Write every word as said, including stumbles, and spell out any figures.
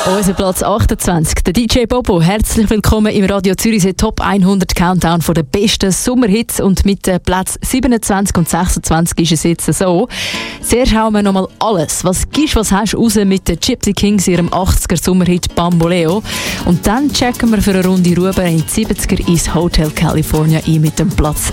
Unser Platz achtundzwanzig, der D J Bobo. Herzlich willkommen im Radio Zürich Top hundert Countdown von den besten Sommerhits. Und mit äh, Platz siebenundzwanzig und sechsundzwanzig ist es jetzt so. Zuerst schauen wir nochmal alles. Was gibst, was hast du raus mit den Gypsy Kings, ihrem achtziger Sommerhit Bamboleo. Und dann checken wir für eine Runde rüber in die siebziger ins Hotel California ein mit dem Platz